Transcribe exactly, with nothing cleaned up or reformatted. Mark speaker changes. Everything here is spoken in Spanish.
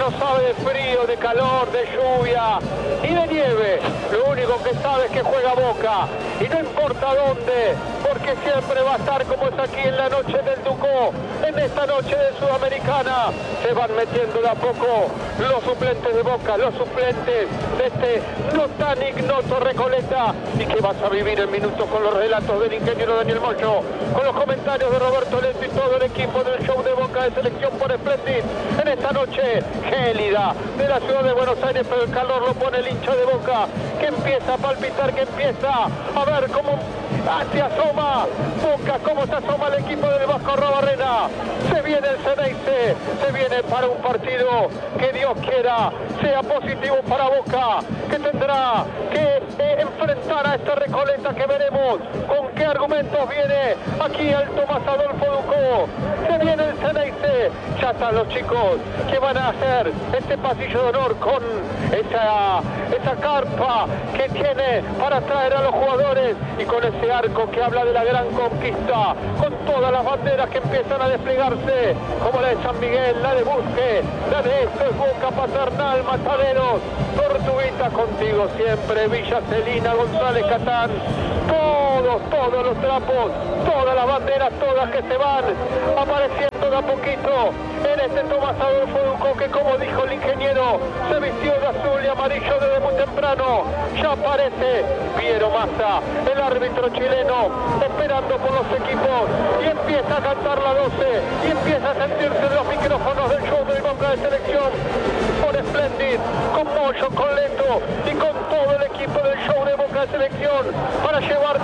Speaker 1: no sabe de frío, de calor, de lluvia y de nieve. Lo único que sabe es que juega Boca y no importa dónde, porque siempre va a estar como es aquí en la noche del Ducó, en esta noche de Sudamericana. Se van metiendo de a poco los suplentes de Boca, los suplentes de este no tan ignoto Recoleta, y que vas a vivir en minutos con los relatos del ingeniero Daniel Moyo, con los comentarios de Roberto Leto y todo el equipo del show de Boca de Selección por Splendid en esta noche gélida de la ciudad de Buenos Aires, pero el calor lo pone el hincha de Boca, que empieza a palpitar, que empieza a ver cómo se asoma Boca, cómo se asoma el equipo del Vasco Arrobarrena. Se viene el Ceneice, se viene para un partido que Dios quiera sea positivo para Boca, que tendrá que eh, enfrentar a esta Recoleta, que veremos con qué argumentos viene aquí el Tomás Adolfo Ducó. Se viene el Ceneice, ya están los chicos que van a hacer este pasillo de honor con esa, esa carpa que tiene para traer a los jugadores, y con ese arco que habla de la gran conquista, con todas las banderas que empiezan a desplegarse, como la de San Miguel, la de Busque, la de Esto es Boca, Paternal, Mataderos, Tortuguita, contigo siempre, Villa Celina, González Catán, todos, todos los trapos, todas las banderas, todas que se van apareciendo de a poquito en este Tomás Adolfo Ducó, que como dijo el ingeniero, se vistió de azul y amarillo desde muy temprano. Ya aparece Piero Massa, el árbitro chileno, esperando por los equipos, y empieza a cantar la doce, y empieza a sentirse en los micrófonos del show de Boca de Selección por Splendid, con Moyo, con Leto y con todo el equipo del show de Boca de Selección, para llevar